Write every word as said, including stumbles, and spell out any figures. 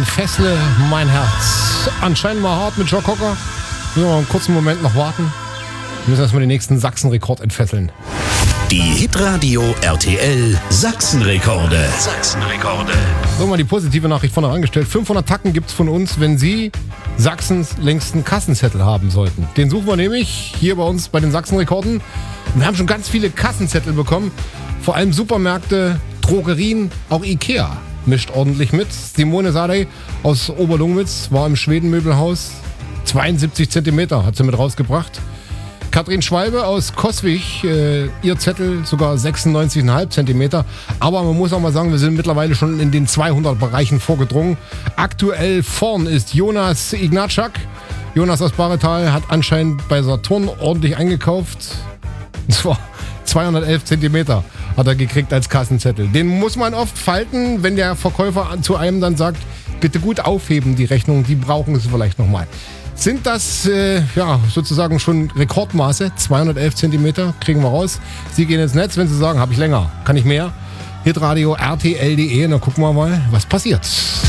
Entfessle mein Herz. Anscheinend mal hart mit Joe Cocker. Müssen wir mal einen kurzen Moment noch warten. Wir müssen erstmal den nächsten Sachsen-Rekord entfesseln. Die Hitradio R T L Sachsen-Rekorde. Sachsen-Rekorde. So, mal die positive Nachricht vorne angestellt. fünfhundert Tacken gibt's von uns, wenn Sie Sachsens längsten Kassenzettel haben sollten. Den suchen wir nämlich hier bei uns bei den Sachsen-Rekorden. Und wir haben schon ganz viele Kassenzettel bekommen. Vor allem Supermärkte, Drogerien, auch Ikea mischt ordentlich mit. Simone Sadei aus Oberlungwitz war im Schwedenmöbelhaus. zweiundsiebzig Zentimeter hat sie mit rausgebracht. Katrin Schwalbe aus Coswig, äh, ihr Zettel sogar sechsundneunzig Komma fünf Zentimeter. Aber man muss auch mal sagen, wir sind mittlerweile schon in den zweihundert Bereichen vorgedrungen. Aktuell vorn ist Jonas Ignatschak. Jonas aus Baretal hat anscheinend bei Saturn ordentlich eingekauft. Und zwar zweihundertelf Zentimeter hat er gekriegt als Kassenzettel. Den muss man oft falten, wenn der Verkäufer zu einem dann sagt, bitte gut aufheben die Rechnung, die brauchen Sie vielleicht nochmal. Sind das äh, ja, sozusagen schon Rekordmaße? zweihundertelf Zentimeter kriegen wir raus. Sie gehen ins Netz, wenn Sie sagen, habe ich länger, kann ich mehr. Hitradio R T L punkt de und dann gucken wir mal, was passiert.